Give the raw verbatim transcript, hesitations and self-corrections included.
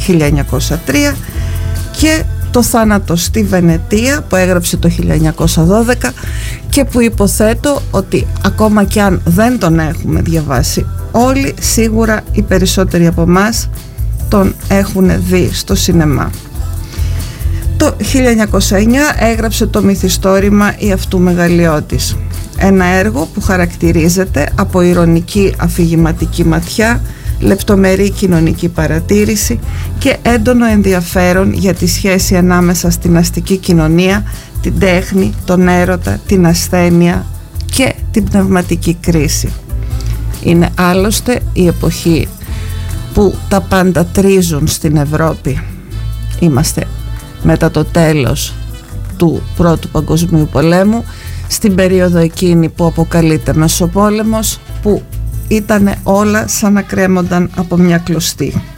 χίλια εννιακόσια τρία και το θάνατο στη Βενετία που έγραψε το χίλια εννιακόσια δώδεκα και που υποθέτω ότι ακόμα κι αν δεν τον έχουμε διαβάσει όλοι, σίγουρα οι περισσότεροι από εμάς τον έχουν δει στο σινεμά. Το χίλια εννιακόσια εννιά έγραψε το μυθιστόρημα «Η αυτού μεγαλειώτης», ένα έργο που χαρακτηρίζεται από ηρωνική αφηγηματική ματιά, λεπτομερή κοινωνική παρατήρηση και έντονο ενδιαφέρον για τη σχέση ανάμεσα στην αστική κοινωνία, την τέχνη, τον έρωτα, την ασθένεια και την πνευματική κρίση. Είναι άλλωστε η εποχή που τα πάντα τρίζουν στην Ευρώπη. Είμαστε μετά το τέλος του Πρώτου Παγκοσμίου Πολέμου, στην περίοδο εκείνη που αποκαλείται Μεσοπόλεμος, που ήτανε όλα σαν να κρέμονταν από μια κλωστή.